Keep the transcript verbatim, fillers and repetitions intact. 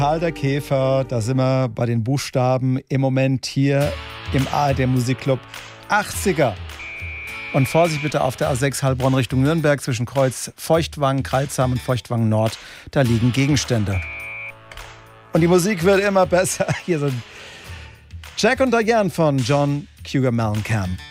Karl der Käfer, da sind wir bei den Buchstaben im Moment hier im A R D Musikclub achtziger. Und Vorsicht bitte auf der A sechs Heilbronn Richtung Nürnberg zwischen Kreuz Feuchtwangen, Kreilsheim und Feuchtwangen Nord. Da liegen Gegenstände. Und die Musik wird immer besser. Hier sind Jack und Diane von John Cougar Mellencamp.